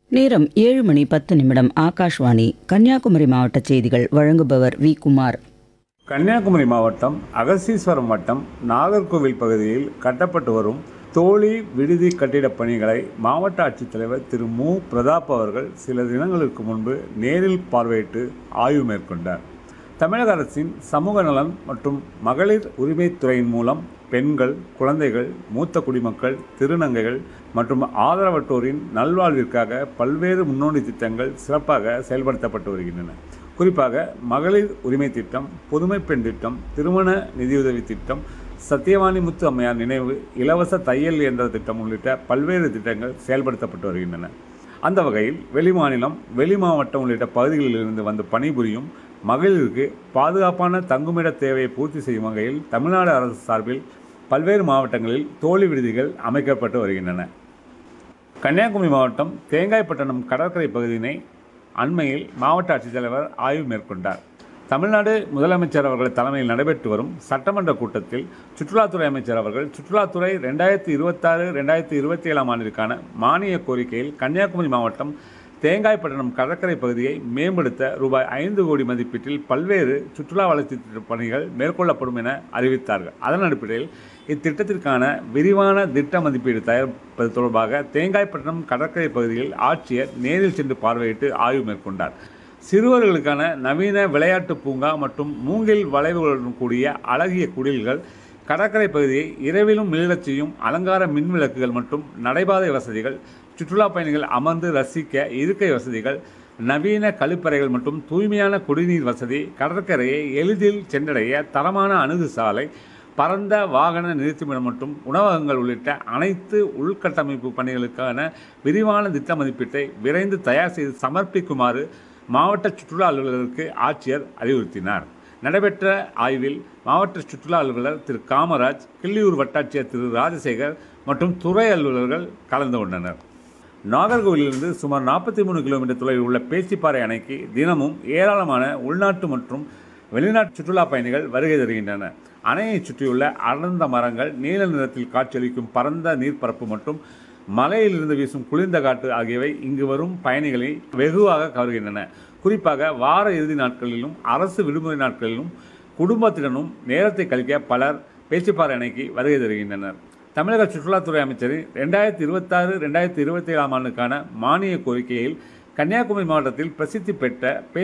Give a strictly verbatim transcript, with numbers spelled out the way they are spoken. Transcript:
நேரம் ஏழு மணி பத்து நிமிடம். ஆகாஷ்வாணி கன்னியாகுமரி மாவட்ட செய்திகள் வழங்குபவர் வி. குமார். கன்னியாகுமரி மாவட்டம் அகஸ்தீஸ்வரம் வட்டம் நாகர்கோவில் பகுதியில் கட்டப்பட்டு வரும் தோழி விடுதி கட்டிடப் பணிகளை மாவட்ட ஆட்சித்தலைவர் திரு மு பிரதாப் அவர்கள் சில தினங்களுக்கு முன்பு நேரில் பார்வையிட்டு ஆய்வு மேற்கொண்டார். தமிழக அரசின் சமூக நலன் மற்றும் மகளிர் உரிமைத்துறையின் மூலம் பெண்கள், குழந்தைகள், மூத்த குடிமக்கள், திருநங்கைகள் மற்றும் ஆதரவற்றோரின் நல்வாழ்விற்காக பல்வேறு முன்னோடி திட்டங்கள் சிறப்பாக செயல்படுத்தப்பட்டு வருகின்றன. குறிப்பாக மகளிர் உரிமை திட்டம், புதுமை பெண் திட்டம், திருமண நிதியுதவி திட்டம், சத்தியவாணி முத்து அம்மையார் நினைவு இலவச தையல் என்ற திட்டம் உள்ளிட்ட பல்வேறு திட்டங்கள் செயல்படுத்தப்பட்டு வருகின்றன. அந்த வகையில் வெளிமாநிலம், வெளி மாவட்டம் உள்ளிட்ட பகுதிகளில் இருந்து வந்து பணிபுரியும் மகளிருக்கு பாதுகாப்பான தங்குமிட தேவையை பூர்த்தி செய்யும் வகையில் தமிழ்நாடு அரசு சார்பில் பல்வேறு மாவட்டங்களில் தோழி விடுதிகள் அமைக்கப்பட்டு வருகின்றன. கன்னியாகுமரி மாவட்டம் தேங்காய்பட்டணம் கடற்கரை பகுதியினை அண்மையில் மாவட்ட ஆட்சித்தலைவர் ஆய்வு மேற்கொண்டார். தமிழ்நாடு முதலமைச்சர் அவர்கள் தலைமையில் நடைபெற்று வரும் சட்டமன்ற கூட்டத்தில் சுற்றுலாத்துறை அமைச்சர் அவர்கள் சுற்றுலாத்துறை ரெண்டாயிரத்தி இருபத்தாறு ரெண்டாயிரத்தி இருபத்தி ஏழாம் ஆண்டிற்கான மானிய கோரிக்கையில் கன்னியாகுமரி மாவட்டம் தேங்காய்பட்டணம் கடற்கரை பகுதியை மேம்படுத்த ரூபாய் ஐந்து கோடி மதிப்பீட்டில் பல்வேறு சுற்றுலா வளர்ச்சி திட்ட பணிகள் மேற்கொள்ளப்படும் என அறிவித்தார்கள். அதன் அடிப்படையில் இத்திட்டத்திற்கான விரிவான திட்ட மதிப்பீடு தயாரிப்பது தொடர்பாக தேங்காய்பட்டணம் கடற்கரை பகுதியில் ஆட்சியர் நேரில் சென்று பார்வையிட்டு ஆய்வு மேற்கொண்டார். சிறுவர்களுக்கான நவீன விளையாட்டு பூங்கா மற்றும் மூங்கில் வளைவுகளுடன் கூடிய அழகிய குடில்கள், கடற்கரை பகுதியை இரவிலும் மிளிரச் செய்யும் அலங்கார மின் விளக்குகள் மற்றும் நடைபாதை வசதிகள், சுற்றுலா பயணிகள் அமர்ந்து ரசிக்க இருக்கை வசதிகள், நவீன கழிப்பறைகள் மற்றும் தூய்மையான குடிநீர் வசதி, கடற்கரையை எளிதில் சென்றடைய தரமான அணுகு சாலை, பரந்த வாகன நிறுத்துமிடம் மற்றும் உணவகங்கள் உள்ளிட்ட அனைத்து உள்கட்டமைப்பு பணிகளுக்கான விரிவான திட்ட மதிப்பீட்டை விரைந்து தயார் செய்து சமர்ப்பிக்குமாறு மாவட்ட சுற்றுலா அலுவலருக்கு ஆட்சியர் அறிவுறுத்தினார். நடைபெற்ற ஆய்வில் மாவட்ட சுற்றுலா அலுவலர் திரு காமராஜ், கிள்ளியூர் வட்டாட்சியர் திரு ராஜசேகர் மற்றும் துறை அலுவலர்கள் கலந்து கொண்டனர். நாகர்கோவிலிருந்து சுமார் நாற்பத்தி மூணு கிலோமீட்டர் தொலைவில் உள்ள பேச்சிப்பாறை அணைக்கு தினமும் ஏராளமான உள்நாட்டு மற்றும் வெளிநாட்டு சுற்றுலா பயணிகள் வருகை தருகின்றனர். அணையை சுற்றியுள்ள அடர்ந்த மரங்கள், நீல நிறத்தில் காட்சியளிக்கும் பரந்த நீர்ப்பரப்பு மற்றும் மலையிலிருந்து வீசும் குளிர்ந்த காற்று ஆகியவை இங்கு வரும் பயணிகளை வெகுவாக கவர்கின்றன. குறிப்பாக வார இறுதி நாட்களிலும் அரசு விடுமுறை நாட்களிலும் குடும்பத்தினரும் நேரத்தை கழிக்க பலர் பேச்சிப்பாறை அணைக்கு வருகை தருகின்றனர். தமிழக சுற்றுலாத்துறை அமைச்சரின் ரெண்டாயிரத்தி இருபத்தாறு ரெண்டாயிரத்தி இருபத்தி ஏழாம் ஆண்டுக்கான மானிய கோரிக்கையில் கன்னியாகுமரி மாவட்டத்தில் பிரசித்தி பெற்ற